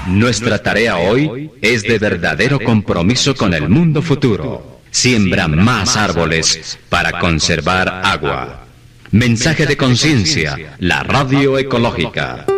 Nuestra tarea hoy es de verdadero compromiso con el mundo futuro. Siembra más árboles para conservar agua. Mensaje de conciencia, la radio ecológica.